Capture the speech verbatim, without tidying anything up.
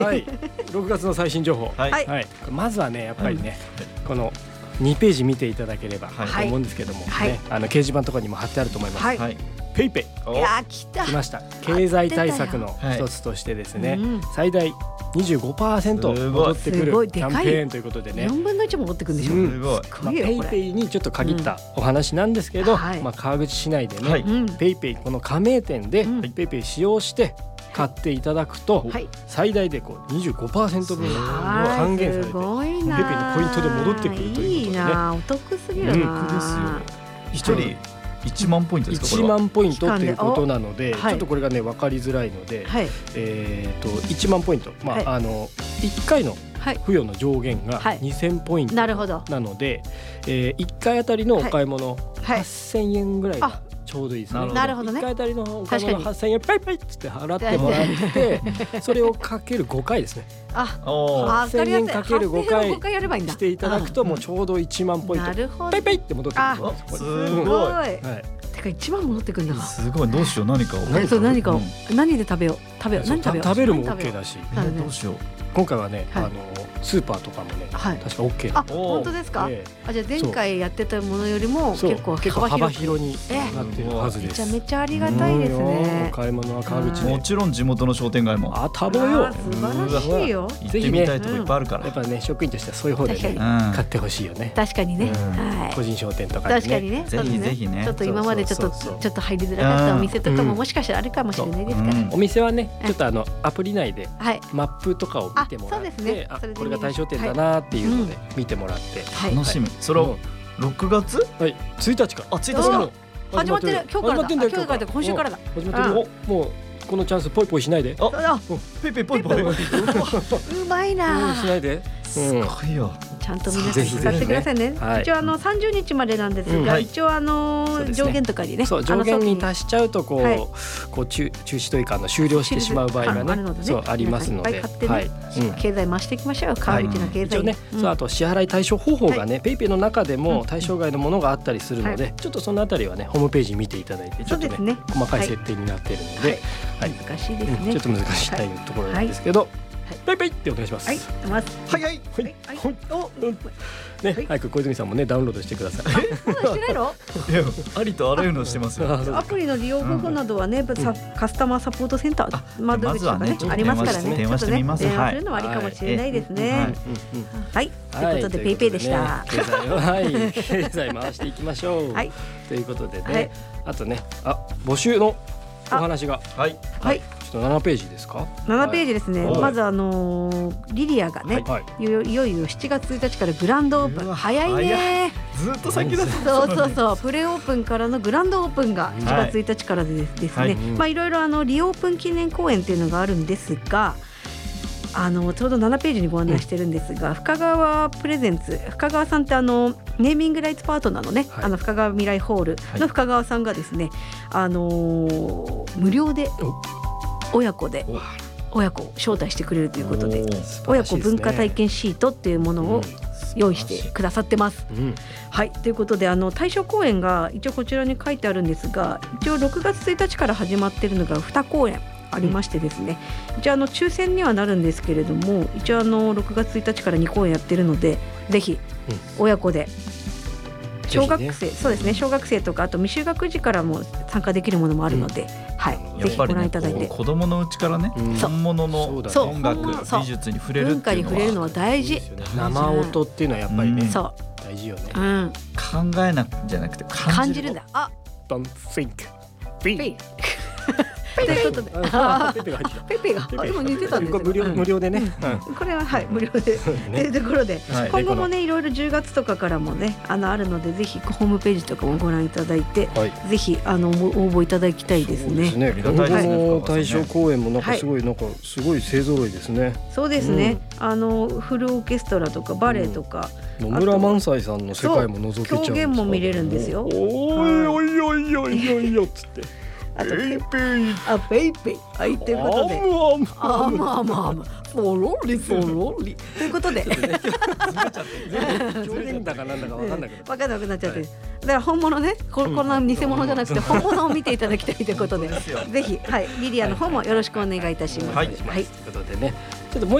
はい、ろくがつの最新情報、 はいはい、まずはねやっぱりね、うん、このにページ見ていただければと思うんですけども、はいね、あの掲示板とかにも貼ってあると思います、はい、ペイペイいや来た来ました。経済対策の一つとしてですね、はい、最大 にじゅうごパーセント 戻ってくるキャンペーンということでね、 よんぶんのいち戻ってくるんでしょ、 うん、すごい、まあ、ペイペイにちょっと限ったお話なんですけど、うん、まあ、川口市内でね、はい、ペイペイこの加盟店でペイペイ使用して買っていただくと、はい、最大でこう にじゅうごパーセント 分還元されてペイペイのポイントで戻ってくるということでね、 いいな、お得すぎるな、 うん、ですよ。一人いちまんポイントですか。 いちまんポイントということなので、ちょっとこれがね分かりづらいので、はい、えー、といちまんポイント、まあ、はい、あのいっかいの付与の上限がにせんポイントなので、えー、いっかいあたりのお買い物、はい、はっせんえんぐらいがちょうどいいですね。 なるほどね。 いっかいあたりのお買い物はっせんえんパイパイっつって払ってもらってそれをかけるごかいですね。 あ、 はっせんえんかけるごかいしていただくともうちょうどいちまんポイントパイパイって戻ってくるんです。 すごい、はい、 てかいちまん戻ってくるんだ。 すごい、どうしよう、何かを何かを何で食べよう食べよう何食べよう食べるも OK だし、 どうしよう。 今回はね、あのスーパーとかもね、確か OK あ、本当ですか。あ、じゃあ前回やってたものよりも結構幅広になってるはずです。 めちゃめちゃありがたいですね。 お買い物は川口でもちろん地元の商店街もあ、多分よ、 素晴らしいよ。 行ってみたいとこいっぱいあるから、 やっぱね職員としてはそういう方でね買ってほしいよね。 確かにね、 個人商店とかでね、 確かにね、 ぜひぜひね、 ちょっと今までちょっとちょっと入りづらかったお店とかももしかしたらあるかもしれないですから、 お店はねちょっとあのアプリ内でマップとかを見てもらって、あ、これが対象店だなっていうので見てもらって楽しみ。それをろくがつついたちから、 あ、ついたちから始まってる。今日からだ。今日からだ。今週からだ。 始まってる。もうこのチャンスポイポイしないで。 あ、ペイペイポイポイ。うまいな。 しないで。 すごいよ。 ちゃんと皆さん使ってくださいね。一応あのさんじゅうにちまでなんですが、一応あの上限とかにね、 そう上限に達しちゃうとこうこう中中止というかの終了してしまう場合がね、そうありますので、はい、 経済回していきましょう。川口の経済ね。そう、あと支払い対象方法がね、ペイペイの中でも対象外のものがあったりするので、ちょっとそのあたりはねホームページ見ていただいて、ちょっとね細かい設定になっているので、 難しいですね。 ちょっと難しいというところなんですけど。ペイペイってお願いします。 はい、ます。 はいはい。 お、 ね、早く小泉さんもねダウンロードしてください。 まだしてないの？ いや、ありとあらゆるのしてますよ。 アプリの利用方法などはね、カスタマーサポートセンター窓口がねありますからね。 電話してみます。 電話するのはありかもしれないですね。はい、ということでペイペイでした。 経済はい経済回していきましょう。はい、ということでね、あとね、あ、募集のお話がはいはい。 ななページですか。 ななページですね。まずあのリリアがね、いよいよしちがつついたちからグランドオープン、早いね。 ずっと先だ。 そうそうそう、プレオープンからのグランドオープンがしちがつついたちからでですね。まあいろいろあのリオープン記念公演っていうのがあるんですが。あのちょうどななページにご案内してるんですが、うん、深川プレゼンツ、深川さんってあのネーミングライツパートナーのね、はい、あの深川未来ホールの深川さんがですね、はい、あのー、無料で親子で親子を招待してくれるということで、親子文化体験シートっていうものを用意してくださってます、うん、はい、ということであの対象公演が一応こちらに書いてあるんですが、一応ろくがつついたちから始まっているのがに公演ありましてですね、うん、一応あの抽選にはなるんですけれども、一応あのろくがつついたちからに公演やってるので、ぜひ親子で、うん、小学生、ね、そうですね、小学生とかあと未就学児からも参加できるものもあるので、うん、はい、ぜひご覧いただいて、 子供のうちからね、うん、本物の音楽、美術に触れるっていうのは、文化に触れるのは大事、 生音っていうのはやっぱりね、うん、そう大事よね、 うん、 考えなくじゃなくて感じるんだ。 あ、 Don't think, be ということで、ペペが今似てたんですよ。 無料無料でね。 これははい無料でというところで、今後もねいろいろじゅうがつとかからもねあのあるので、ぜひホームページとかもご覧いただいて、ぜひあの応募いただきたいですね。 今後の対象公演もなんかすごいなんかすごい勢ぞろいですね。 そうですね。あのフルオーケストラとかバレエとか、 野村萬斎さんの世界も覗けちゃう。 狂言も見れるんですよ。 おいおいおいおいおいおっつって。 あとペイペイ、あペイペイ、はいということで、あまあまあまあ、ポロリポロリということで、 狂言だかなんだかわかんなくわかんなくなっちゃって、だから本物ね、ここの偽物じゃなくて本物を見ていただきたいということで、ぜひはいリリアの方もよろしくお願いいたします。 はい、ということでね、 ちょっともう